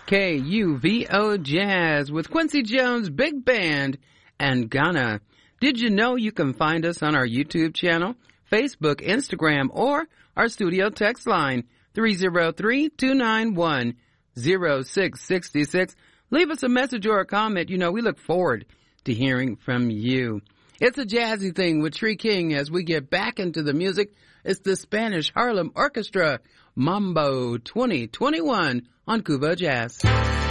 KUVO Jazz with Quincy Jones Big Band and Ghana. Did you know you can find us on our YouTube channel, Facebook, Instagram, or our studio text line, 303-291-0666. Leave us a message or a comment. You know, we look forward to hearing from you. It's a jazzy thing with Tree King as we get back into the music. It's the Spanish Harlem Orchestra, Mambo 2021 on Cuba Jazz.